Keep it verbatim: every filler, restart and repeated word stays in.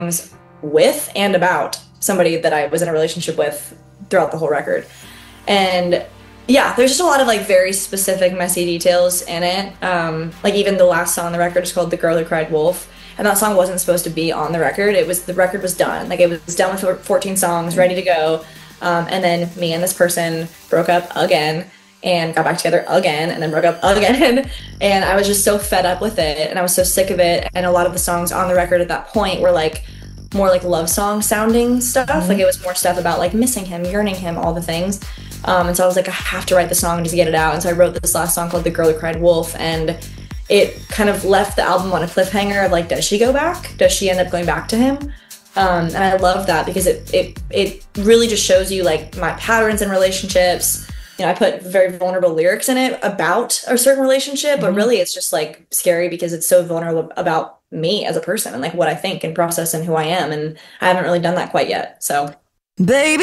with and about somebody that I was in a relationship with throughout the whole record. And yeah, there's just a lot of like very specific messy details in it. Um, like even the last song on the record is called The Girl Who Cried Wolf. And that song wasn't supposed to be on the record. It was, the record was done. Like it was done with fourteen songs, ready to go. Um, and then me and this person broke up again and got back together again and then broke up again. And I was just so fed up with it and I was so sick of it. And a lot of the songs on the record at that point were like more like love song sounding stuff. Mm-hmm. Like it was more stuff about like missing him, yearning him, all the things. Um, and so I was like, I have to write the song just to get it out. And so I wrote this last song called The Girl Who Cried Wolf. And it kind of left the album on a cliffhanger of like, does she go back? Does she end up going back to him? Um, and I love that because it, it, it really just shows you like my patterns in relationships. You know, I put very vulnerable lyrics in it about a certain relationship, mm-hmm. but really it's just like scary because it's so vulnerable about me as a person and like what I think and process and who I am. And I haven't really done that quite yet. So, baby.